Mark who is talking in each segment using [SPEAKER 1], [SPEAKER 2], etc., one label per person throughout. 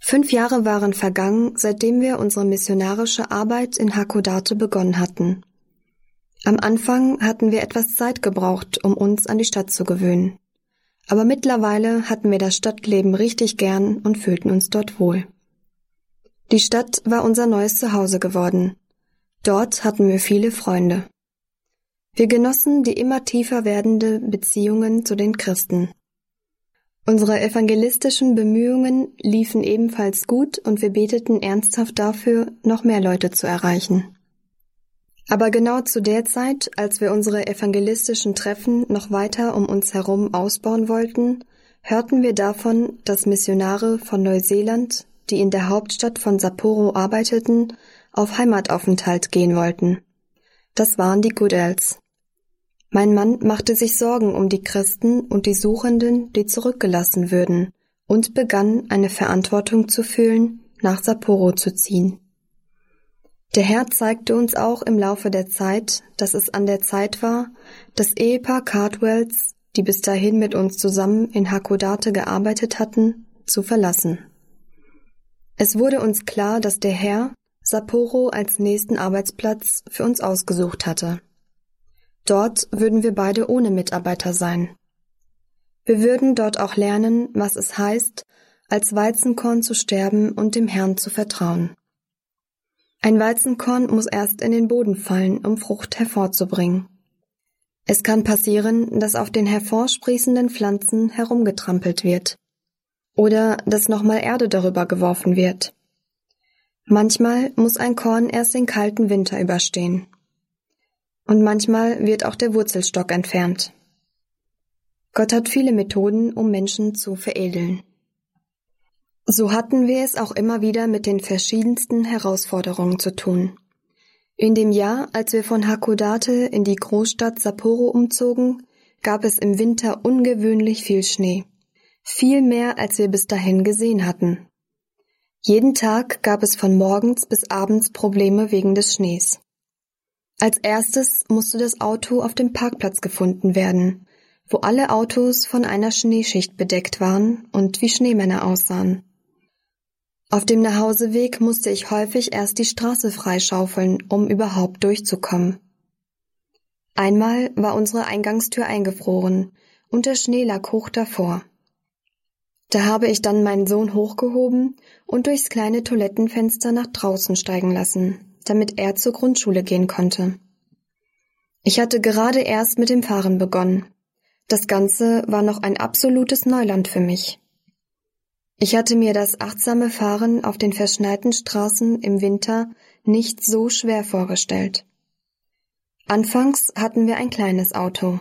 [SPEAKER 1] 5 Jahre waren vergangen, seitdem wir unsere missionarische Arbeit in Hakodate begonnen hatten. Am Anfang hatten wir etwas Zeit gebraucht, um uns an die Stadt zu gewöhnen. Aber mittlerweile hatten wir das Stadtleben richtig gern und fühlten uns dort wohl. Die Stadt war unser neues Zuhause geworden. Dort hatten wir viele Freunde. Wir genossen die immer tiefer werdende Beziehungen zu den Christen. Unsere evangelistischen Bemühungen liefen ebenfalls gut und wir beteten ernsthaft dafür, noch mehr Leute zu erreichen. Aber genau zu der Zeit, als wir unsere evangelistischen Treffen noch weiter um uns herum ausbauen wollten, hörten wir davon, dass Missionare von Neuseeland, die in der Hauptstadt von Sapporo arbeiteten, auf Heimataufenthalt gehen wollten. Das waren die Goodells. Mein Mann machte sich Sorgen um die Christen und die Suchenden, die zurückgelassen würden, und begann, eine Verantwortung zu fühlen, nach Sapporo zu ziehen. Der Herr zeigte uns auch im Laufe der Zeit, dass es an der Zeit war, das Ehepaar Cardwells, die bis dahin mit uns zusammen in Hakodate gearbeitet hatten, zu verlassen. Es wurde uns klar, dass der Herr Sapporo als nächsten Arbeitsplatz für uns ausgesucht hatte. Dort würden wir beide ohne Mitarbeiter sein. Wir würden dort auch lernen, was es heißt, als Weizenkorn zu sterben und dem Herrn zu vertrauen. Ein Weizenkorn muss erst in den Boden fallen, um Frucht hervorzubringen. Es kann passieren, dass auf den hervorsprießenden Pflanzen herumgetrampelt wird oder dass nochmal Erde darüber geworfen wird. Manchmal muss ein Korn erst den kalten Winter überstehen. Und manchmal wird auch der Wurzelstock entfernt. Gott hat viele Methoden, um Menschen zu veredeln. So hatten wir es auch immer wieder mit den verschiedensten Herausforderungen zu tun. In dem Jahr, als wir von Hakodate in die Großstadt Sapporo umzogen, gab es im Winter ungewöhnlich viel Schnee. Viel mehr, als wir bis dahin gesehen hatten. Jeden Tag gab es von morgens bis abends Probleme wegen des Schnees. Als erstes musste das Auto auf dem Parkplatz gefunden werden, wo alle Autos von einer Schneeschicht bedeckt waren und wie Schneemänner aussahen. Auf dem Nachhauseweg musste ich häufig erst die Straße freischaufeln, um überhaupt durchzukommen. Einmal war unsere Eingangstür eingefroren und der Schnee lag hoch davor. Da habe ich dann meinen Sohn hochgehoben und durchs kleine Toilettenfenster nach draußen steigen lassen, damit er zur Grundschule gehen konnte. Ich hatte gerade erst mit dem Fahren begonnen. Das Ganze war noch ein absolutes Neuland für mich. Ich hatte mir das achtsame Fahren auf den verschneiten Straßen im Winter nicht so schwer vorgestellt. Anfangs hatten wir ein kleines Auto.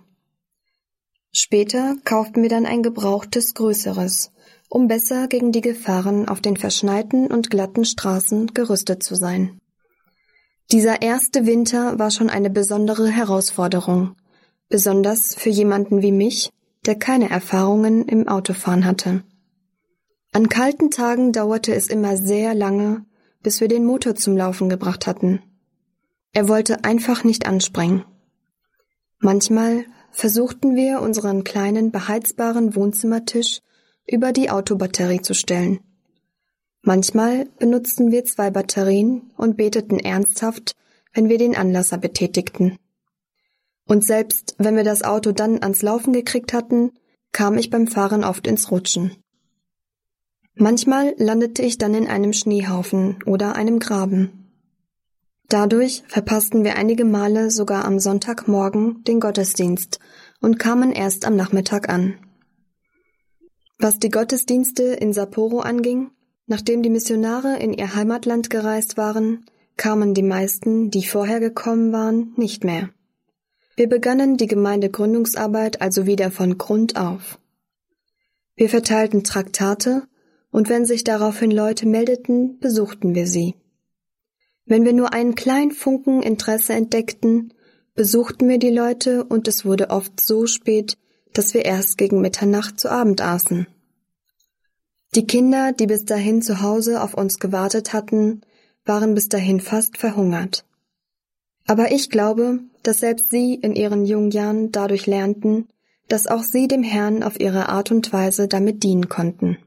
[SPEAKER 1] Später kauften wir dann ein gebrauchtes, größeres, um besser gegen die Gefahren auf den verschneiten und glatten Straßen gerüstet zu sein. Dieser erste Winter war schon eine besondere Herausforderung, besonders für jemanden wie mich, der keine Erfahrungen im Autofahren hatte. An kalten Tagen dauerte es immer sehr lange, bis wir den Motor zum Laufen gebracht hatten. Er wollte einfach nicht anspringen. Manchmal versuchten wir, unseren kleinen beheizbaren Wohnzimmertisch über die Autobatterie zu stellen. Manchmal benutzten wir 2 Batterien und beteten ernsthaft, wenn wir den Anlasser betätigten. Und selbst wenn wir das Auto dann ans Laufen gekriegt hatten, kam ich beim Fahren oft ins Rutschen. Manchmal landete ich dann in einem Schneehaufen oder einem Graben. Dadurch verpassten wir einige Male sogar am Sonntagmorgen den Gottesdienst und kamen erst am Nachmittag an. Was die Gottesdienste in Sapporo anging, nachdem die Missionare in ihr Heimatland gereist waren, kamen die meisten, die vorher gekommen waren, nicht mehr. Wir begannen die Gemeindegründungsarbeit also wieder von Grund auf. Wir verteilten Traktate, und wenn sich daraufhin Leute meldeten, besuchten wir sie. Wenn wir nur einen kleinen Funken Interesse entdeckten, besuchten wir die Leute und es wurde oft so spät, dass wir erst gegen Mitternacht zu Abend aßen. Die Kinder, die bis dahin zu Hause auf uns gewartet hatten, waren bis dahin fast verhungert. Aber ich glaube, dass selbst sie in ihren jungen Jahren dadurch lernten, dass auch sie dem Herrn auf ihre Art und Weise damit dienen konnten.